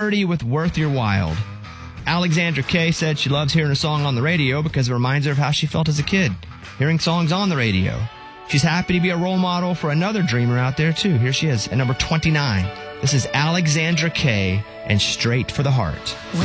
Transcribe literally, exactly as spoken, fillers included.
party with Worth Your While. Alexandra Kay said she loves hearing a song on the radio because it reminds her of how she felt as a kid, hearing songs on the radio. She's happy to be a role model for another dreamer out there, too. Here she is at number twenty-nine. This is Alexandra Kay and Straight for the Heart.